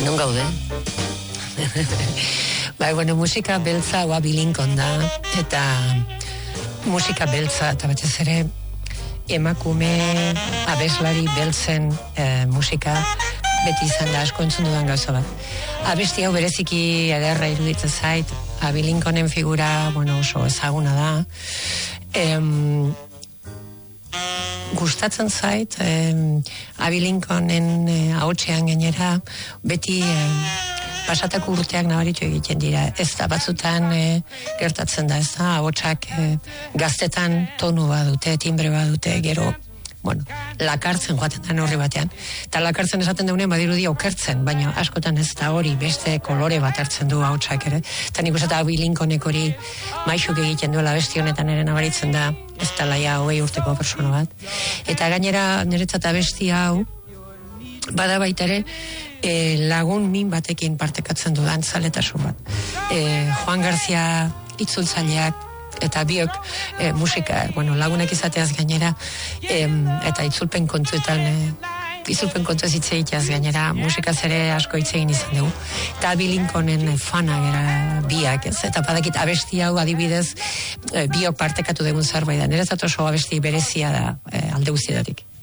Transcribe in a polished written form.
Non gaude? Bai, bueno, musika beltza oa bilinkon da, eta musika beltza, eta batez ere, emakume abeslari beltzen musika beti izan da asko entzun dudan gauza bat. Abesti hau bereziki ederra iruditzen zait, Abilinkonen figura, bueno, oso ezaguna da. Gustatzen zait, Abilinkonen ahotsean gainera, beti pasatako urteak nabaritu egiten dira. Ez da batzutan gertatzen da, ez da, ahotsak gaztetan tonu badute, timbre badute, gero, bueno, lakartzen joaten da horri batean. Eta lakartzen esaten daunean badirudi okertzen, baina askotan ez da hori beste kolore bat hartzen du ahotsak ere. Eta nik uste Abilinkonek hori maixuk egiten duela besti honetan ere nabaritzen da, ez da laia 20 urteko persona bat. Eta gainera niretzat abesti hau, bada baita ere, lagun min batekin partekatzen dudan zaletasun bat. Juan Garzia itzultzaileak, eta biok musika, bueno, lagunak izateaz gainera, eta itzulpen kontuetan, itzulpen kontuez hitz egiteaz gainera, musikaz ere asko hitz egin izan dugu. Eta Abilinkonen fana gara biak, ez? Eta badakit abesti hau adibidez, biok partekatu dugun zerbait da. Niretzat oso abesti berezia da alde guztietatik.